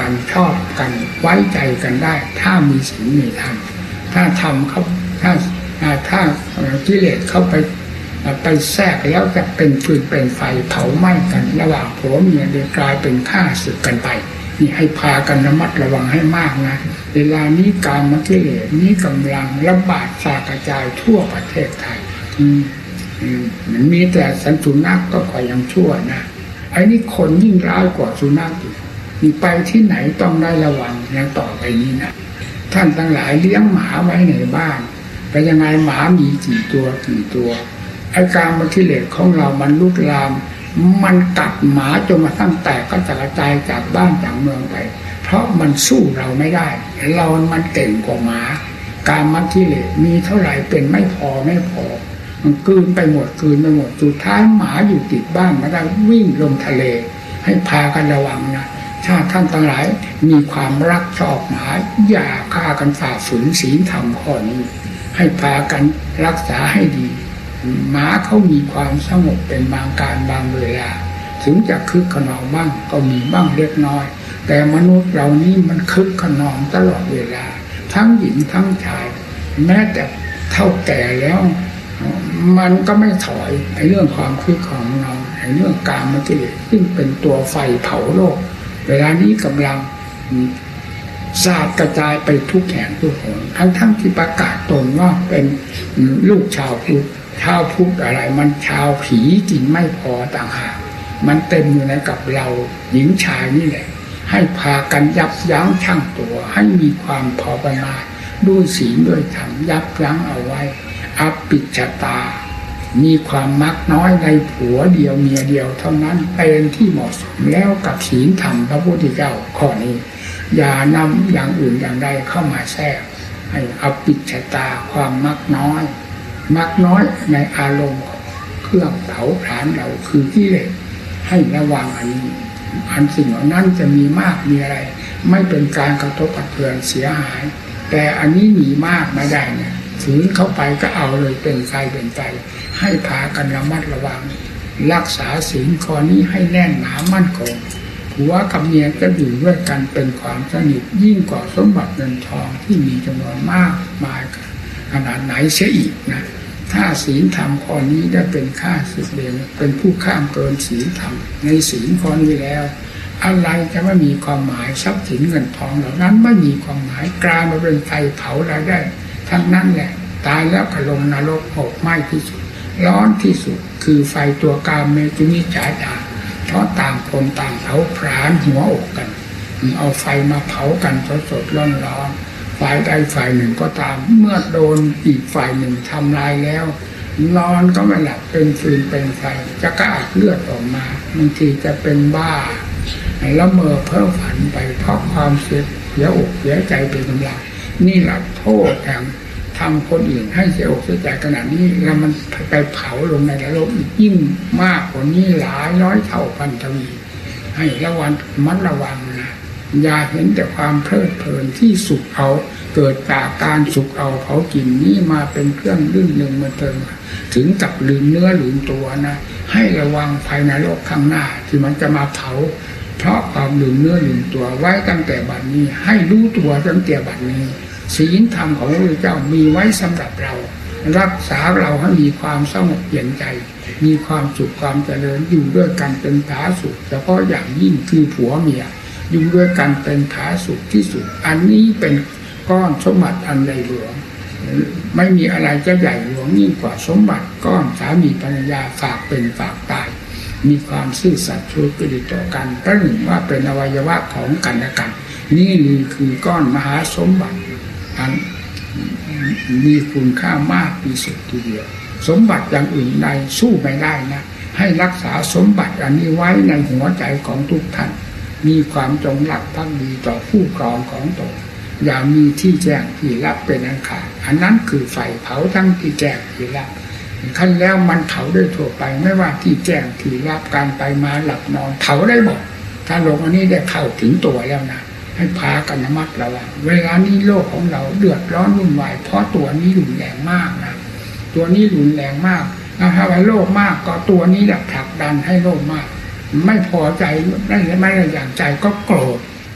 กันชอบกันไว้ใจกันได้ถ้ามีศีลมีธรรมถ้าทำเขาถ้ากิเลสเข้าไปแทรกแล้วจะเป็นฟืนเป็นไฟเผาไหม้กันระหว่างผัวเมียเลยกลายเป็นฆ่าศึกกันไปนี่ให้พากันระมัดระวังให้มากนะเวลานี้กามกิเลสนี้กำลังระบาดกระจายทั่วประเทศไทยมันมีแต่สันสุนัขก็ค่อยยังชั่วนะไอ้นี่คนยิ่งร้ายกว่าสุนัขอีกนี่ไปที่ไหนต้องได้ระวังอย่างต่อไปนี้นะท่านทั้งหลายเลี้ยงหมาไว้ในบ้านแต่ยังไงหมามีกี่ตัวไอ้กามกิเลสของเรามันลุกลามมันกัดหมาจนมาตั้งแตกก็จะกระจายจากบ้านจากเมืองไปเพราะมันสู้เราไม่ได้เรามันเก่งกว่าหมากามกิเลสมีเท่าไหร่เป็นไม่พอมันกลืนไปหมดสุดท้ายหมาอยู่ติดบ้านมาได้วิ่งลงทะเลให้พากันระวังนะถ้าท่านทั้งหลายมีความรักชอบหมาอย่าฆ่ากันฝ่าฝืนศีลธรรมข้อนี้ให้พากันรักษาให้ดีหมาเขามีความสงบเป็นบางการบางเวลาถึงจะคึกขนองบ้างก็มีบ้างเล็กน้อยแต่มนุษย์เรานี้มันคึกขนองตลอดเวลาทั้งหญิงทั้งชายแม้แต่เท่าแก่แล้วมันก็ไม่ถอยในเรื่องความคึกของเราในเรื่องกามกิเลสซึ่งเป็นตัวไฟเผาโลกเวลานี้กำลังสาดกระจายไปทุกแห่งทุกคนทั้งที่ประกาศตนว่าเป็นลูกชาวพุทธอะไรมันชาวผีกินไม่พอต่างหากมันเต็มอยู่ในกับเราหญิงชายนี่แหละให้พากันยับยั้งชั่งตัวให้มีความพอประมาณด้วยศีลด้วยธรรมยับยั้งเอาไว้อปิชตามีความมักน้อยในผัวเดียวเมียเดียวเท่านั้นเป็นที่เหมาะสมแล้วกับศีลธรรมพระพุทธเจ้าข้อนี้อย่านำอย่างอื่นอย่างใดเข้ามาแทรกให้อปิชตาความมักน้อยในอารมณ์เครื่องเผาผลาญเราคือกิเลสให้ระวังอันนี้อันสิ่งเหล่านั้นจะมีมากมีอะไรไม่เป็นการกระทบกระเทือนเสียหายแต่อันนี้มีมากไม่ได้เนี่ยฝืนเข้าไปก็เอาเลยเป็นใจให้พากันระมัดระวังรักษาศีลข้อนี้ให้แน่นหนามั่นคงผัวกับเมียจะอยู่ด้วยกันเป็นความสนิทยิ่งกว่าสมบัติเงินทองที่มีจำนวนมากมายขนาดไหนเสียอีกนะถ้าศีลธรรมข้อนี้ได้เป็นข้าศึกเลวเป็นผู้ข้ามเกินศีลธรรมในศีลข้อนี้แล้วอะไรจะไม่มีความหมายทรัพย์สินเงินทองเหล่านั้นไม่มีความหมายกลายมาเป็นไฟเผาเราได้ทั้งนั้นแหละตายแล้วก็ลงนรกหกไหม้ที่สุดร้อนที่สุดคือไฟตัวกามเมตุมิจฉาจารเพราะต่างคนต่างเผาผลาญหัวอกกันเอาไฟมาเผากันสดๆร้อนๆฝ่ายใดฝ่ายหนึ่งก็ตามเมื่อโดนอีกฝ่ายหนึ่งทำลายแล้วนอนก็ไม่หลับเป็นฟืนเป็นไฟจะกระอักเลือดออกมาบางทีจะเป็นบ้าแล้วเมื่อเพ้อฝันไปเพราะความเสียอกเสียใจเป็นกำลังนี่แหละโทษแห่งทำคนอื่นให้เสียอกเสียใจขนาดนี้แล้วมันไปเผาลงในนรกยิ่งมากกว่านี้หลายร้อยเท่าพันทวีให้ระวังนะอย่าเห็นแต่ความเพลิดเพลินที่สุขเอาเกิดจากการสุขเอาเผากินนี้มาเป็นเครื่องลื่นเริงมาเติมถึงกับลืมเนื้อลืมตัวนะให้ระวังภายในโลกข้างหน้าที่มันจะมาเผาเพราะความลืมเนื้อลืมตัวไว้ตั้งแต่บัดนี้ให้รู้ตัวตั้งแต่บัดนี้ศีลธรรมของพระพุทธเจ้ามีไว้สำหรับเรารักษาเราให้มีความสงบเย็นใจมีความสุขความเจริญอยู่ด้วยกันเป็นผาสุขเฉพาะอย่างยิ่งคือผัวเมียอยู่ด้วยกันเป็นผาสุขที่สุดอันนี้เป็นก้อนสมบัติอันใหญ่หลวงไม่มีอะไรจะใหญ่หลวงยิ่งกว่าสมบัติก้อนสามีภรรยาฝากเป็นฝากตายมีความซื่อสัตย์สุจริตต่อกันประหนึ่งว่าเป็นอวัยวะของกันและกันนี่คือก้อนมหาสมบัติอันมีคุณค่ามากที่สุดทีเดียวสมบัติอย่างอื่นใดสู้ไม่ได้นะให้รักษาสมบัติอันนี้ไว้ในหัวใจของทุกท่านมีความจงรักภักดีต่อผู้ครองของตนอย่ามีที่แจ้งที่ลับเป็นอันขาดอันนั้นคือไฟเผาทั้งที่แจ้งที่ลับขั้นแล้วมันเผาได้ทั่วไปไม่ว่าที่แจ้งที่ลับการไปมาหลับนอนเผาได้หมดถ้าลงอันนี้ได้เข้าถึงตัวแล้วนะให้พากันระมัดระวังเวลานี้โลกของเราเดือดร้อนวุ่นวายเพราะตัวนี้รุนแรงมากนะตัวนี้รุนแรงมากถ้าว่าโลภมากก็ตัวนี้แหละผลักดันให้โลภมากไม่พอใจไม่ได้อย่างใจก็โกรธก็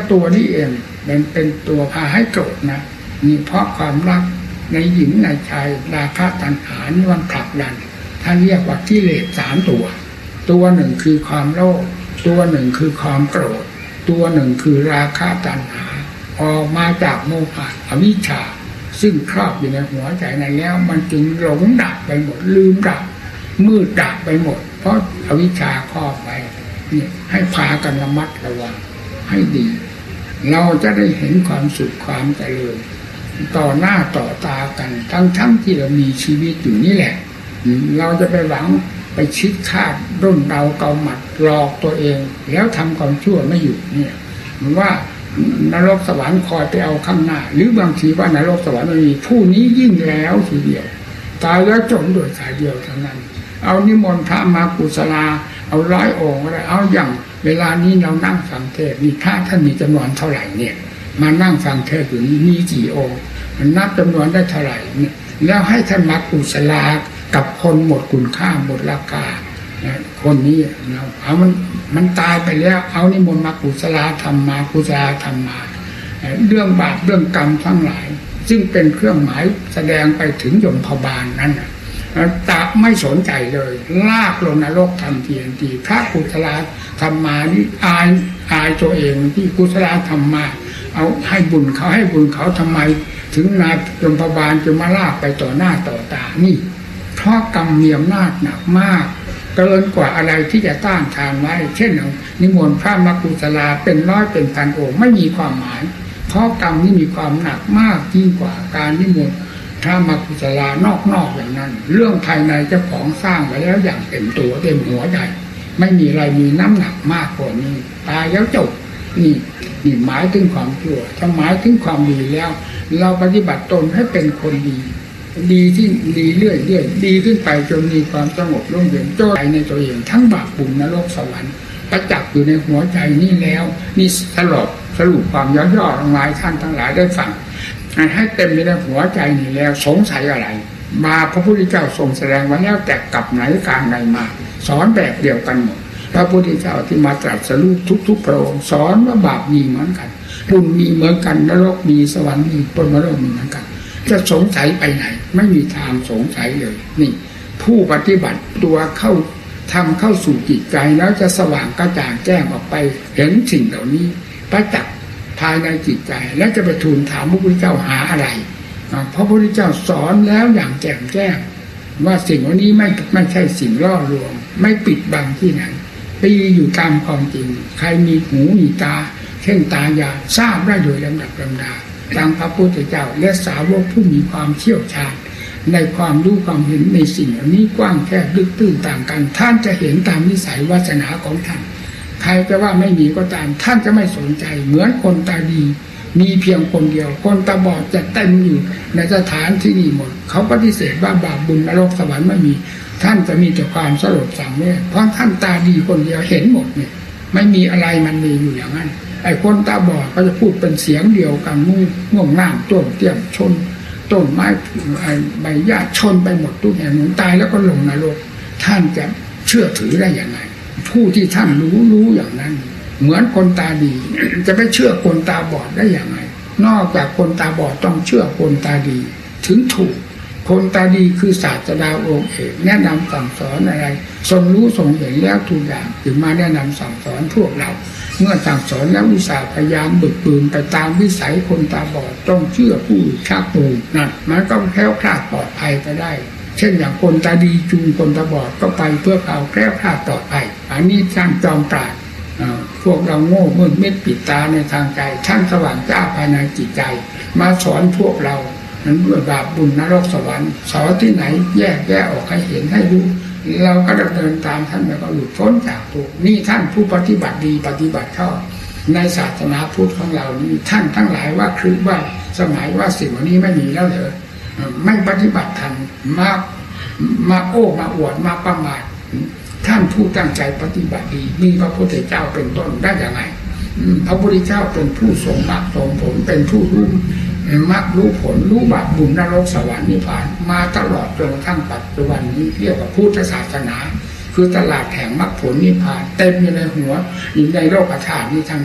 ตัวนี้เองเป็นตัวพาให้โกรธนะนี่เพราะความรักในหญิงในชายราคะตัณหานี่มันผลักดันท่านเรียกว่ากิเลส3ตัวหนึ่งคือความโลภตัวหนึ่งคือความโกรธตัวหนึ่งคือราคะตัณหาออกมาจากโมหะอวิชชาซึ่งครอบอยู่ในหัวใจในแล้วมันจึงหลงดับไปหมดลืมดับมืดดับไปหมดเพราะอวิชชาครอบไปนี่ให้พากันระมัดระวังให้ดีเราจะได้เห็นความสุขความเจริญต่อหน้าต่อตากันทั้งที่เรามีชีวิตอยู่นี่แหละเราจะไปหวังไปชิดคาดร่นเดาเกาหมัดหลอกตัวเองแล้วทำความชั่วไม่หยุดเนี่ยมันว่านรกสวรรค์คอยไปเอาข้างหน้าหรือบางทีว่านรกสวรรค์ไม่มีผู้นี้ยิ่งแล้วทีเดียวตายแล้วจบโดยสายเดียวเท่านั้นเอานิมนต์พระมากุศลาเอา100 องค์อะไรเอาอย่างเวลานี้เรานั่งฟังเทศน์มีพระท่านมีจำนวนเท่าไหร่เนี่ยมานั่งฟังเทศน์อยู่นี้มีกี่องค์มันนับจำนวนได้เท่าไหร่เนี่ยแล้วให้ท่านมากุศลากับคนหมดคุณค่าหมดราคาคนนี้เราเอามันตายไปแล้วเอานิมนต์มากุศลาธรรมมากุศลาธรรมมาเรื่องบาปเรื่องกรรมทั้งหลายซึ่งเป็นเครื่องหมายแสดงไปถึงยมพบาลนั้นตาไม่สนใจเลยลากลงนรกทันทีพระกุศลาธรรมมานี่อายตัวเองที่กุศลธรรมมาเอาให้บุญเขาทำไมถึงนายยมพบาลจะมาลากไปต่อหน้าต่อตานี่เพราะกรรมมีอำนาจหนักมากเกินกว่าอะไรที่จะต้านทานไว้เช่นนิมนต์พระมากุศลาเป็นร้อยเป็นพันองค์ไม่มีความหมายเพราะกรรมนี่มีความหนักมากยิ่งกว่าการนิมนต์พระมากุศลานอกอย่างนั้นเรื่องภายในเจ้าของสร้างไว้แล้วอย่างเต็มตัวเต็มหัวใจไม่มีอะไรมีน้ำหนักมากกว่านี้ตายแล้วจบนี่หมายถึงความชั่วถ้าหมายถึงความดีแล้วเราปฏิบัติตนให้เป็นคนดีที่ดีเรื่อยดีขึ้นไปจนมีความสงบร่มเย็นโจ้ใจในตัวเองทั้งบาปบุญนรกสวรรค์ประจักษ์อยู่ในหัวใจนี่แล้วนี่สรุปความย่อๆลงมาท่านทั้งหลายได้ฟังให้เต็มในหัวใจนี่แล้วสงสัยอะไรมาพระพุทธเจ้าทรงแสดงไว้แล้วแต่กลับไหนการใดมาสอนแบบเดียวกันหมดพระพุทธเจ้าที่มาตรัสรู้ทุกๆพระองค์สอนว่าบาปมีเหมือนกันบุญมีเหมือนกันนรกมีสวรรค์มีพรหมโลกมีเหมือนกันจะสงสัยไปไหนไม่มีทางสงสัยเลยนี่ผู้ปฏิบัติตัวเข้าสู่จิตใจแล้วจะสว่างกระจ่างแจ้งออกไปเห็นสิ่งเหล่านี้ประจักษ์ภายในจิตใจและจะไปทูลถามพระพุทธเจ้าหาอะไรเพราะพระพุทธเจ้าสอนแล้วอย่างแจ่มแจ้งว่าสิ่งเหล่านี้ไม่ใช่สิ่งล่อลวงไม่ปิดบังที่ไหนตีอยู่ตามความจริงใครมีหูมีตาเช่นตายาทราบได้โดยลำดับลำดาดังพระพุทธเจ้าและสาวกผู้มีความเชี่ยวชาญในความรู้ความเห็นในสิ่งเหล่านี้กว้างแคบลึกตื้นต่างกันท่านจะเห็นตามนิสัยวาสนาของท่านใครจะว่าไม่มีก็ตามท่านจะไม่สนใจเหมือนคนตาดีมีเพียงคนเดียวคนตาบอดจะเต็มอยู่ในสถานที่นี้หมดเขาปฏิเสธว่าบาปบุญนรกสวรรค์ไม่มีท่านจะมีแต่ความสลดสังเวชเพราะท่านตาดีคนเดียวเห็นหมดเนี่ยไม่มีอะไรมันมีอยู่อย่างนั้นไอ้คนตาบอดก็จะพูดเป็นเสียงเดียวกันง่วงน้ำต้นเตี้ยมชนต้นไม้ใบหญ้าชนไปหมดทุกแห่งหนุนตายแล้วก็ลงนรกท่านจะเชื่อถือได้อย่างไรผู้ที่ท่านรู้อย่างนั้นเหมือนคนตาดี จะไปเชื่อคนตาบอดได้อย่างไรนอกจากคนตาบอดต้องเชื่อคนตาดีถึงถูกคนตาดีคือศาสดาองค์เอกแนะนำสั่งสอนอะไรทรงรู้ทรงเห็นแล้วทุกอย่างถึงมาแนะนำสั่งสอนพวกเราเมื่อสั่งสอนแล้วอุตส่าห์พยายามบึกบืนไปตามวิสัยคนตาบอดต้องเชื่อผู้ชักจูงนั่นมันก็แคล้วคลาดปลอดภัยไปได้เช่นอย่างคนตาดีจูงคนตาบอดก็ไปเพื่อเอาแคล้วคลาดปลอดภัยอันนี้ท่านจอมปราชญ์พวกเราโง่มืดมิดปิดตาในทางใจท่านสว่างจ้าภายในจิตใจมาสอนพวกเรานั้นด้วยบาปบุญนรกสวรรค์สอนที่ไหนแยกออกให้เห็นให้รู้เราก็ดำเนินตามท่านแล้วก็หลุดพ้นจากตัวนี่ท่านผู้ปฏิบัติดีปฏิบัติชอบในศาสนาพุทธของเรานี่ท่านทั้งหลายว่าคือว่าสมัยว่าสิ่งนี้ไม่มีแล้วเลยไม่ปฏิบัติธรรมมาโอ้มาอวดมาประมาทท่านผู้ตั้งใจปฏิบัติดีมีพระพุทธเจ้าเป็นต้นได้อย่างไรพระพุทธเจ้าเป็นผู้ทรงมรรคทรงผลเป็นผู้รู้มรรครู้ผลรู้บาปบุญนรกสวรรค์นิพพานมาตลอดจนกระทั่งปัจจุบันนี้เรียกว่าพุทธศาสนาคือตลาดแห่งมรรคผลนิพพานเต็มอยู่ในหัวอยู่ในโลกธาตุนี้ทั้งนั้น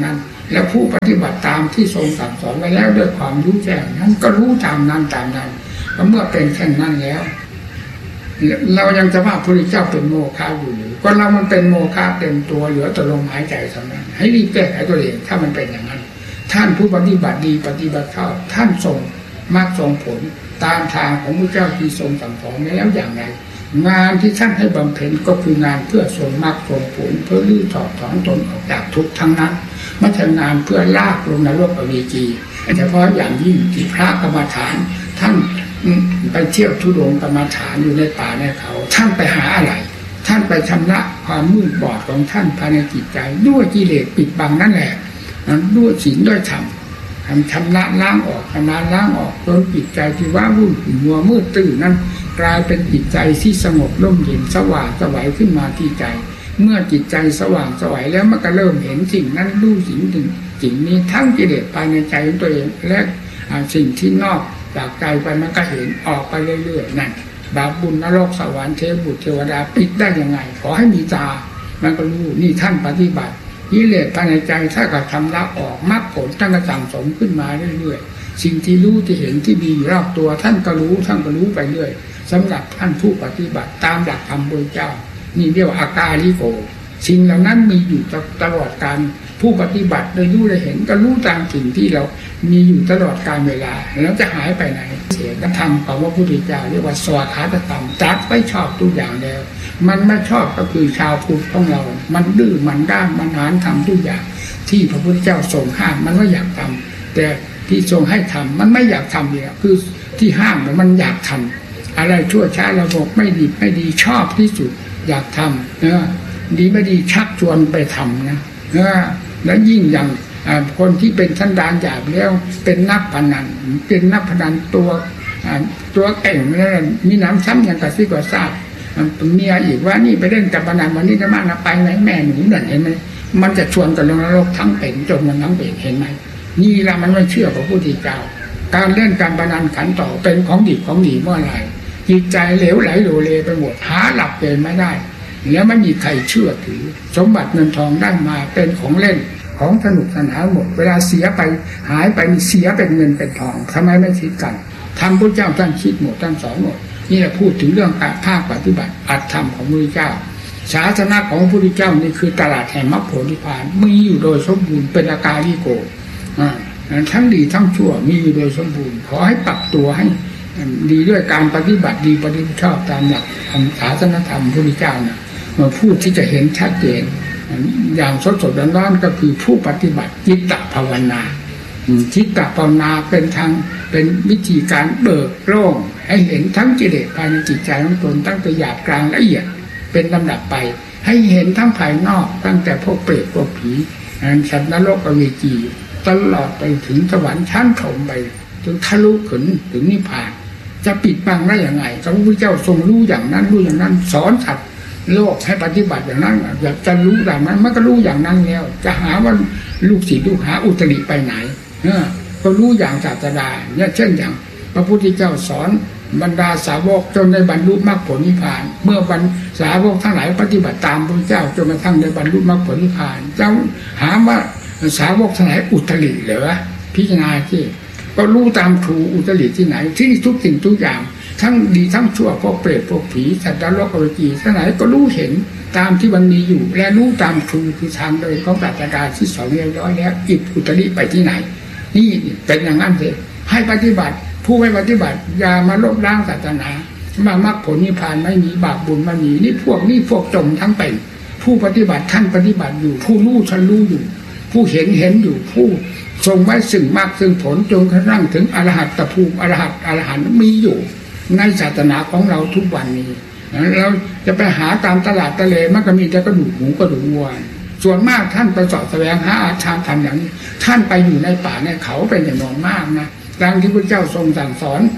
แล้วผู้ปฏิบัติตามที่ทรงสั่งสอนไว้แล้วด้วยความรู้แจ้งนั้นก็รู้ตามนั้นแล้วเมื่อเป็นเช่นนั้นแล้วเรายังจะว่าพระพุทธเจ้าเป็นโมฆะอยู่หรือก็เรามันเป็นโมฆะเต็มตัวเหลือแต่ลมหายใจเท่านั้นให้รีบแก้ไขตัวเองถ้ามันเป็นอย่างนั้นท่านผู้ปฏิบัติดีปฏิบัติชอบท่านทรงมรรคทรงผลตามทางของพระเจ้าที่ทรงสั่งสอนไว้แล้วอย่างไรงานที่ท่านให้บำเพ็ญก็คืองานเพื่อทรงมรรคทรงผลเพื่อลื้อถอดถอนตนออกจากทุกข์ทั้งนั้นไม่ใช่งานเพื่อลากลงนรกอเวจีเฉพาะอย่างยิ่งที่พระกรรมฐานท่านไปเที่ยวธุดงค์กรรมฐานอยู่ในป่าในเขาท่านไปหาอะไรท่านไปชำระความมืดบอดของท่านภายในจิตใจด้วยกิเลสปิดบังนั่นแหละด้วยศีลด้วยธรรมชำระล้างออกจนจิตใจที่ว่าวุ่นมัวมืดตื้อนั้นกลายเป็นจิตใจที่สงบร่มเย็นสว่างสวัยขึ้นมาที่ใจเมื่อจิตใจสว่างสวัยแล้วมันก็เริ่มเห็นสิ่งนั้นรู้สิ่งนี้ทั้งกิเลสภายในใจของตัวเองและสิ่งที่นอกจากใจไปมันก็เห็นออกไปเรื่อยๆนั่นบาปบุญนรกสวรรค์เทพบุตรเทวดาปิดได้ยังไงขอให้มีตามันก็รู้นี่ท่านปฏิบัติกิเลสภายในใจถ้าก็ทำละออกมรรคผลตั้งกระสั่งสมขึ้นมาเรื่อยๆสิ่งที่รู้ที่เห็นที่มีอยู่รอบตัวท่านก็รู้ไปเรื่อยสำหรับท่านผู้ปฏิบัติตามหลักธรรมโดยเจ้านี่เรียกว่าอากาลิโกสิ่งเหล่านั้นมีอยู่ตลอดการผู้ปฏิบัติโดยรู้ได้เห็นก็รู้ตามสิ่งที่เรามีอยู่ตลอดการเวลาแล้วจะหายไปไหนเสียธรรมของพระพุทธเจ้าเรียกว่าสวากขาตธรรมจัดไว้ชอบทุกอย่างแล้วมันไม่ชอบก็คือชาวพุทธของเรามันดื้อมันด้านมันหานทำทุกอย่างที่พระพุทธเจ้าทรงห้ามมันไม่อยากทำแต่ที่ทรงให้ทำมันไม่อยากทำเนี่ยคือที่ห้ามมันอยากทำอะไรชั่วช้าระบบไม่ดีชอบที่สุดอยากทำดีไม่ดีชักชวนไปทำนะแล้วยิ่งอย่างคนที่เป็นสันดานหยาบแล้วเป็นนักพนันตัวเก่งแล้วมีน้ำซ้ำอย่างกระซิบกระซาบเมียอีกว่านี่ไปเล่นกับพนันวันนี้จะมาไปไหนแม่หนูนั่นเห็นไหมมันจะชวนกันลงนรกทั้งเป็นจนมันทั้งเป็นเห็นไหมนี่ละมันไม่เชื่อพระพุทธเจ้าการเล่นการพนันขันต่อเป็นของดีเมื่อไหร่จิตใจเหลวไหลโลเลไปหมดหาหลักเกณฑ์ไม่ได้แล้วไม่มีใครเชื่อถือสมบัติเงินทองได้มาเป็นของเล่นของสนุกสนานหมดเวลาเสียไปหายไปเสียเป็นเงินเป็นทองทำไมไม่คิดกันทำพระเจ้าท่านคิดหมดท่านสอนหมดนี่แหละพูดถึงเรื่องการภาคปฏิบัติอัตธรรมของพระพุทธเจ้าศาสนาของพระพุทธเจ้านี่คือตลาดแห่งมรรคผลนิพพานมีอยู่โดยสมบูรณ์เป็นอากาลิโกทั้งดีทั้งชั่วมีอยู่โดยสมบูรณ์ขอให้ปรับตัวให้ดีด้วยการปฏิบัติดีปฏิบัติชอบตามหลักศาสนธรรมพระพุทธเจ้านะมาพูดที่จะเห็นชัดเจนอย่างสดร้อนๆก็คือผู้ปฏิบัติจิตตภาวนาจิตตภาวนาเป็นวิธีการเบิกโล่งให้เห็นทั้งกิเลสภายในจิตใจของตนตั้งแต่หยาบกลางละเอียดเป็นลำดับไปให้เห็นทั้งภายนอกตั้งแต่พวกเปรตพวกผีสัตว์นรกอเวจีตลอดไปถึงสวรรค์ชั้นถมไปถึงทะลุถึงนิพพานจะปิดบังได้อย่างไรพระพุทธเจ้าทรงรู้อย่างนั้นสอนสัตว์โลกให้ปฏิบัติอย่างนั้นอยากจะรู้อย่างนั้นมันก็รู้อย่างนั้นแล้วจะหาว่าลูกศิษย์ลูกหาอุตริไปไหนก็รู้อย่างศาสดาเนี่ยเช่นอย่างพระพุทธเจ้าสอนบรรดาสาวกจนได้บรรลุมรรคผลนิพพานเมื่อบรรสาวกทั้งหลายปฏิบัติตามพระเจ้าจนกระทั่งได้บรรลุมรรคผลนิพพานเจ้าหาว่าสาวกทั้งหลายอุตริเหรอพิจารณาที่ก็รู้ตามครูอุตริที่ไหนที่ทุกสิ่งทุกอย่างทั้งดีทั้งชั่วพวกเปรตพวกผีสัตว์นรกอเวจีทั้งหลายก็รู้เห็นตามที่มันมีอยู่และรู้ตามครูคือทางเดินของศาสดาที่สอนเรียบร้อยแล้วอิทอุตริไปที่ไหนนี่เป็นอย่างนั้นเลยให้ปฏิบัติผู้ไม่ปฏิบัติอย่ามาลบล้างศาสนามามรรคผลนิพพานไม่มีบาปบุญไม่มีนี่พวกจมทั้งเป็นผู้ปฏิบัติท่านปฏิบัติอยู่ผู้รู้ท่านรู้อยู่ผู้เห็นอยู่ผู้ทรงไว้ซึ่งมรรคซึ่งผลจนกระทั่งถึงอรหัตภูมิอรหันต์มีอยู่ในศาสนาของเราทุกวันนี้เราจะไปหาตามตลาดทะเลมันก็มีแต่กระดูกหมูกระดูกวัวส่วนมากท่านไปเสาะแสวงหาอาชาทำอย่างนี้ท่านไปอยู่ในป่าในเขาเป็นจำนวนมากนะดังที่พระเจ้าทรงสั่งสอน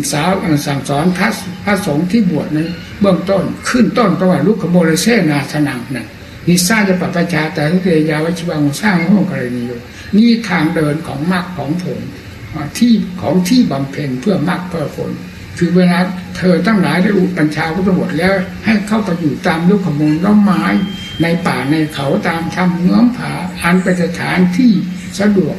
พระสงฆ์ที่บวชในเบื้องต้นขึ้นต้นประวัติลุกขโมลเสนาสนังนั่นนิสาจะปปัจจาแต่ทุเรยาวชิวังสร้างห้องกรณีอยู่นี่ทางเดินของมรรคของผลที่บำเพ็ญเพื่อมรรคเพื่อผลคือเวลาเธอตั้งหลายได้อุปัญชาพุทธบทแล้วให้เข้าไปอยู่ตามลุกขโมลล้อมไม้ในป่าในเขาตามถ้ำเงื้อมผาอันเป็นสถานที่สะดวก